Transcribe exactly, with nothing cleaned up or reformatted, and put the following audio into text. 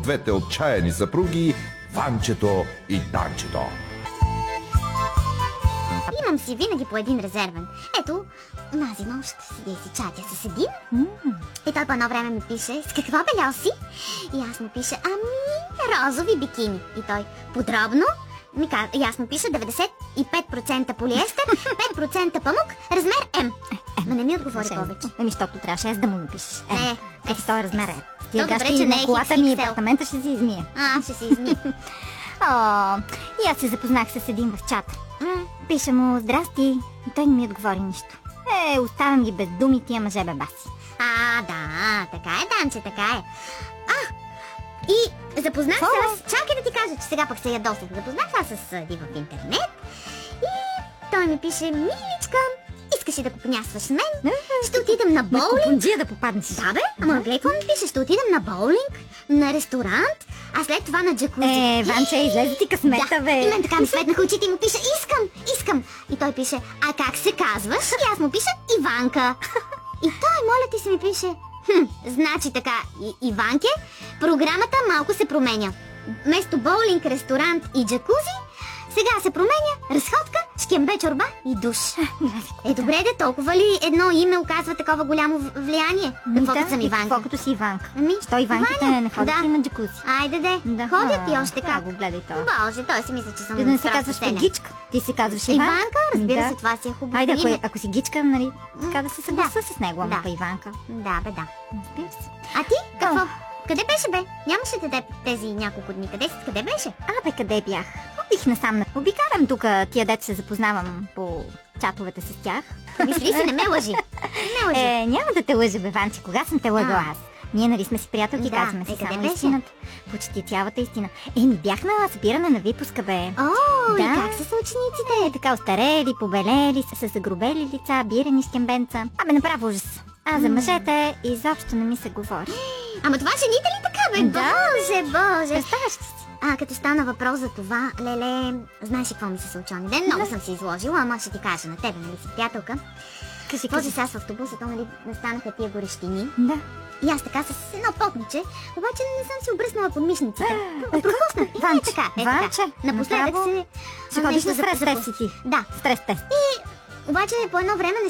двете отчаяни съпруги Ванчето и Данчето. Имам си винаги по един резервен. Ето, онази нощ седя и си чатя с един. Mm. И той по едно време ми пише: с какво белял си? И аз му пиша: ами, розови бикини. И той подробно ми казва, и аз му пиша деветдесет и пет процента полиестер, пет процента памук, размер М. Ма не ми отговори повече. Еми, защото трябваше аз да му напишеш. Не, Ето този размер е. Ти добре, гащи че не на е колата икс ми и икс ел. апартамента ще си измие. А, ще се изми. О, и аз се запознах с един в чата. Пиша му: здрасти. И той не ми отговори нищо. Е, оставям ги без думи тия мъже бебаси. А, да, така е, Данче, така е. А, и запознах се аз, чакай да ти кажа, че сега пък се ядосах. Запознах аз с един в интернет и той ми пише: миличка, искаш ли да купонясваш с мен? Ще отидем на На боулинг. купонджия да попаднеш. Да бе, ама гледай какво ми пише: ще отидем на боулинг, на ресторант, а след това на джакузи. Е, Ванче, излезе ти късмета, Да, бе. и мен така ми светнаха очите и му пише: искам, искам. И той пише: а как се казваш? И аз му пиша: Иванка. И той, моля ти, се ми пише: хм, значи така, и, Иванке, програмата малко се променя. Вместо боулинг, ресторант и джакузи, сега се променя разходка, шкембе чорба и душ. Е, добре де, толкова ли едно име оказва такова голямо влияние? Какво като съм Иванка? Какво като си Иванка? Ами, Що Иванките Ваня? не ходят Да. ли на джакузи? Айде де, Да. ходят и А, още трябва как. го гледай това. Боже, той си мисля, че съм Ти да не се страшна казваш сеня. гичка. Ти се казваш Иванка. Иванка, разбира Да. се, това си е хубаво Айде, ако, име. ако си гичка, нали, така да се съгласа Да. с него, ама Да. па Иванка. Да, бе, да. Разбира се. А ти, какво? Къде беше, бе? Нямаше да те тези няколко дни. Къде си? Къде беше? Абе, къде бях? Ходих насам. Обикарам тук тия дет се запознавам по чатовете с тях. Мисли си, не ме лъжи. Не ме лъжи. Е, няма да те лъжа, бе, Ванче. Кога съм те лъгала А. аз? Ние нали сме си приятелки, Да. казваме си Е, къде само беше? истината. Почти цялата истина. Еми, бях на събиране на випуска, бе. О, Да. и как са съучениците? Е, така остарели, побелели, с загрубели лица, бирени с кембенца. Абе, направо ужас. А за мъжете изобщо не ми се говори. Ама това жените ли така, бе? Да. Боже, боже. Представяш ли си? А, като стана въпрос за това, леле, знаеш ли какво ми се случи онзи ден? Много съм си изложила, ама ще ти кажа на тебе, нали си приятелка. Кажи, Този кажи. сега в автобуса, то нали настанаха тия горещини. Да. И аз така с едно потниче, обаче не съм си обръснала под мишниците. Е, Пропуснах. Е, Ванче, така, е, така. Ванче, Напоследък направо се... Ще ходиш на стрес тест си ти. Да. Стрес тест. И обаче по едно време не